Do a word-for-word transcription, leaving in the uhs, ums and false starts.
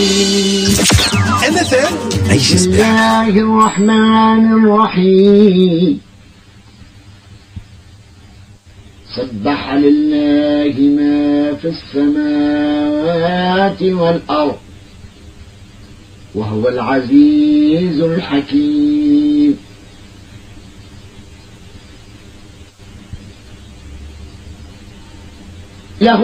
بسم الله الرحمن الرحيم. سبح لله ما في السماوات والأرض وهو العزيز الحكيم.